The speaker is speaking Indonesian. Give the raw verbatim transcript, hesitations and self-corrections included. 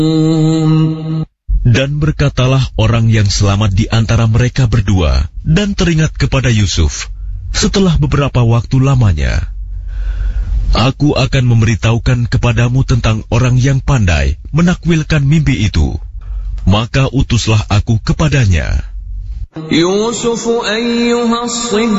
Dan berkatalah orang yang selamat di antara mereka berdua dan teringat kepada Yusuf setelah beberapa waktu lamanya, "Aku akan memberitahukan kepadamu tentang orang yang pandai menakwilkan mimpi itu. Maka utuslah aku kepadanya." Yusuf ayyuhas